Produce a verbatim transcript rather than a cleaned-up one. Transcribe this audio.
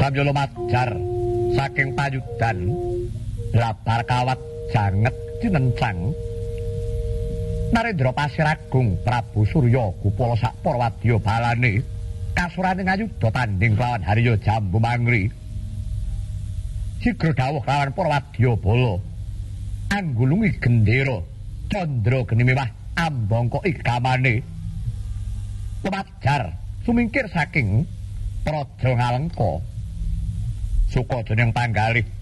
Samyala majar saking payudan labar kawat janget cinencang Narendra Pasir Agung Prabu Surya Kupala sak para wadya balane kasurane ngayuda tanding lawan Harya Jambu Mangri sigra dawuh lawan para wadya bala anggulungi gendera candra geni mewah ambangka igamane pemajar sumingkir saking praja Ngalengka suka dening panggalih